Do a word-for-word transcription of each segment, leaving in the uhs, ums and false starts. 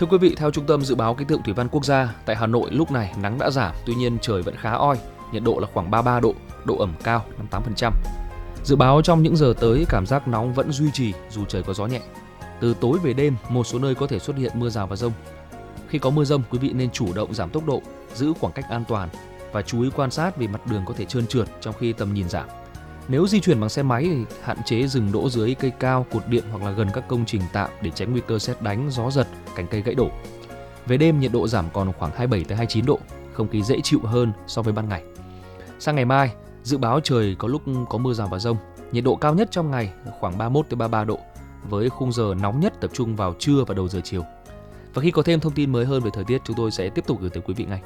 Thưa quý vị, theo Trung tâm Dự báo Khí tượng Thủy văn Quốc gia, tại Hà Nội lúc này nắng đã giảm, tuy nhiên trời vẫn khá oi, nhiệt độ là khoảng ba mươi ba độ, độ ẩm cao năm mươi tám phần trăm. Dự báo trong những giờ tới cảm giác nóng vẫn duy trì dù trời có gió nhẹ. Từ tối về đêm, một số nơi có thể xuất hiện mưa rào và dông. Khi có mưa dông, quý vị nên chủ động giảm tốc độ, giữ khoảng cách an toàn và chú ý quan sát vì mặt đường có thể trơn trượt trong khi tầm nhìn giảm. Nếu di chuyển bằng xe máy thì hạn chế dừng đỗ dưới cây cao, cột điện hoặc là gần các công trình tạm để tránh nguy cơ sét đánh, gió giật, cành cây gãy đổ. Về đêm nhiệt độ giảm còn khoảng hai mươi bảy tới hai mươi chín độ, không khí dễ chịu hơn so với ban ngày. Sang ngày mai, dự báo trời có lúc có mưa rào và dông, nhiệt độ cao nhất trong ngày khoảng ba mươi mốt tới ba mươi ba độ, với khung giờ nóng nhất tập trung vào trưa và đầu giờ chiều. Và khi có thêm thông tin mới hơn về thời tiết, chúng tôi sẽ tiếp tục gửi tới quý vị ngay.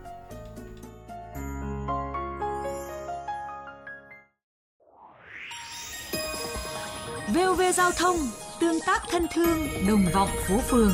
vê o vê Giao thông, tương tác thân thương, đồng vọng phố phường.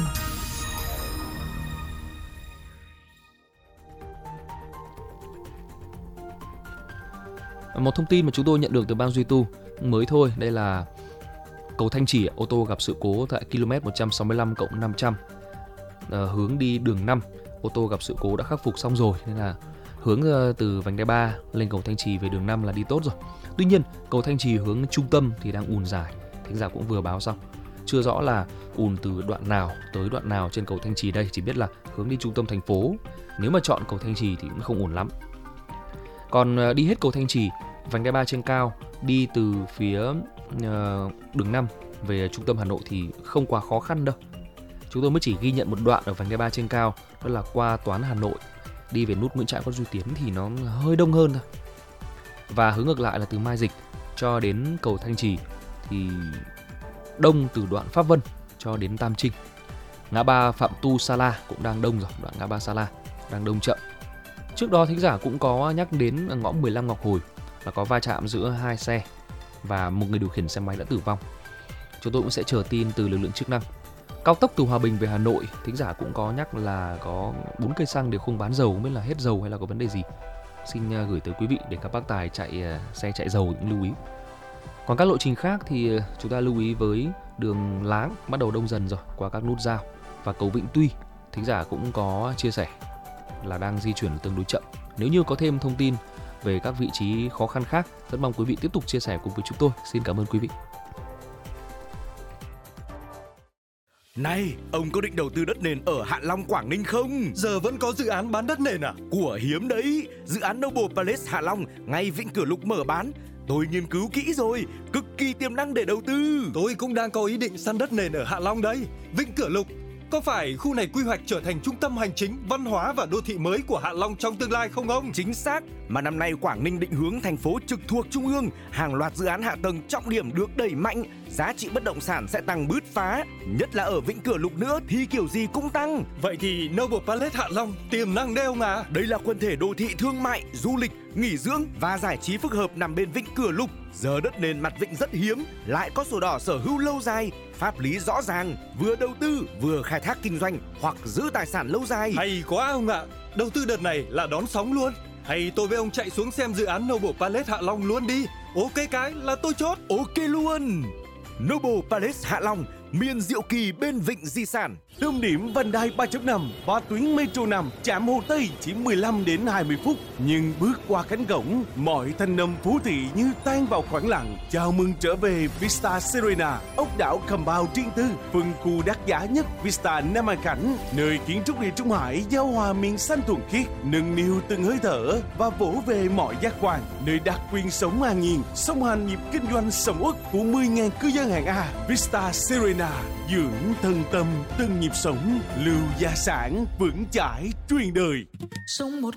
Một thông tin mà chúng tôi nhận được từ ban duy tu mới thôi, đây là cầu Thanh Trì, ô tô gặp sự cố tại ki lô mét một trăm sáu mươi lăm cộng năm trăm, à, hướng đi đường năm, ô tô gặp sự cố đã khắc phục xong rồi, nên là hướng từ vành đai ba lên cầu Thanh Trì về đường năm là đi tốt rồi. Tuy nhiên, cầu Thanh Trì hướng trung tâm thì đang ùn dài, thính giả cũng vừa báo xong. Chưa rõ là ùn từ đoạn nào tới đoạn nào trên cầu Thanh Trì đây, chỉ biết là hướng đi trung tâm thành phố. Nếu mà chọn cầu Thanh Trì thì cũng không ùn lắm. Còn đi hết cầu Thanh Trì, vành đai ba trên cao, đi từ phía uh, đường năm về trung tâm Hà Nội thì không quá khó khăn đâu. Chúng tôi mới chỉ ghi nhận một đoạn ở vành đai ba trên cao, đó là qua Toán Hà Nội, đi về nút Nguyễn Trãi Quách Duy Tiến thì nó hơi đông hơn thôi. Và hướng ngược lại là từ Mai Dịch cho đến cầu Thanh Trì thì đông từ đoạn Pháp Vân cho đến Tam Trinh. Ngã ba Phạm Tu Sa La cũng đang đông rồi, đoạn ngã ba Sa La đang đông chậm. Trước đó thính giả cũng có nhắc đến ngõ mười lăm Ngọc Hồi là có va chạm giữa hai xe và một người điều khiển xe máy đã tử vong. Chúng tôi cũng sẽ chờ tin từ lực lượng chức năng. Cao tốc từ Hòa Bình về Hà Nội, thính giả cũng có nhắc là có bốn cây xăng đều không bán dầu, không biết là hết dầu hay là có vấn đề gì. Xin gửi tới quý vị để các bác tài chạy xe chạy dầu cũng lưu ý. Còn các lộ trình khác thì chúng ta lưu ý với đường Láng bắt đầu đông dần rồi qua các nút giao, và cầu Vĩnh Tuy thính giả cũng có chia sẻ là đang di chuyển tương đối chậm. Nếu như có thêm thông tin về các vị trí khó khăn khác, rất mong quý vị tiếp tục chia sẻ cùng với chúng tôi. Xin cảm ơn quý vị. Này, ông có định đầu tư đất nền ở Hạ Long, Quảng Ninh không? Giờ vẫn có dự án bán đất nền à? Của hiếm đấy, dự án Noble Palace Hạ Long ngay Vĩnh Cửa Lục mở bán. Tôi nghiên cứu kỹ rồi, cực kỳ tiềm năng để đầu tư. Tôi cũng đang có ý định săn đất nền ở Hạ Long đấy. Vĩnh Cửa Lục, có phải khu này quy hoạch trở thành trung tâm hành chính, văn hóa và đô thị mới của Hạ Long trong tương lai không ông? Chính xác, mà năm nay Quảng Ninh định hướng thành phố trực thuộc Trung ương, hàng loạt dự án hạ tầng trọng điểm được đẩy mạnh, giá trị bất động sản sẽ tăng bứt phá, nhất là ở Vĩnh Cửa Lục nữa thì kiểu gì cũng tăng. Vậy thì Noble Palace Hạ Long tiềm năng đấy ông à? Đây là quần thể đô thị thương mại, du lịch, nghỉ dưỡng và giải trí phức hợp nằm bên Vĩnh Cửa Lục. Giờ đất nền mặt vịnh rất hiếm, lại có sổ đỏ sở hữu lâu dài, pháp lý rõ ràng, vừa đầu tư vừa khai thác kinh doanh hoặc giữ tài sản lâu dài. Hay quá ông ạ, đầu tư đợt này là đón sóng luôn. Hay tôi với ông chạy xuống xem dự án Noble Palace Hạ Long luôn đi. Ok cái là tôi chốt. Ok luôn. Noble Palace Hạ Long, miền diệu kỳ bên vịnh di sản. Tâm điểm vành đai ba chấm năm và tuyến metro năm trạm Hồ Tây chỉ mười lăm đến hai mươi phút, nhưng bước qua cánh cổng, mọi thanh âm phố thị như tan vào khoảng lặng. Chào mừng trở về Vista Serena, ốc đảo Compound riêng tư, phân khu đắt giá nhất Vista Nam An Khánh, nơi kiến trúc địa Trung Hải giao hòa miền xanh thuần khiết, nâng niu từng hơi thở và vỗ về mọi giác quan, nơi đặc quyền sống an nhiên, song hành nhịp kinh doanh sầm uất của mười nghìn cư dân hạng A. Vista Serena, dưỡng thân tâm từng nhịp sống, lưu gia sản vững chãi truyền đời. Sông một